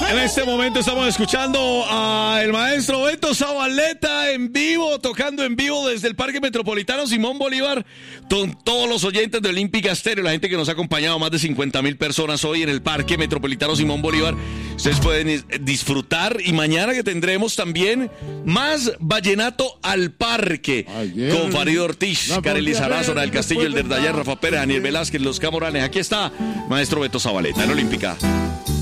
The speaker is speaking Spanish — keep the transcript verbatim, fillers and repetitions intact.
En este momento estamos escuchando al maestro Beto Zabaleta en vivo, tocando en vivo desde el Parque Metropolitano Simón Bolívar, con todos los oyentes de Olímpica Estéreo, la gente que nos ha acompañado, más de cincuenta mil personas hoy en el Parque Metropolitano Simón Bolívar. Ustedes pueden disfrutar y mañana que tendremos también más Vallenato al Parque, Ayer, con Farid Ortiz, Kareli Lizarazo, del Castillo, el Derdayar, Rafa Pérez, Daniel Velázquez, Los Camoranes. Aquí está maestro Beto Zabaleta en Olímpica.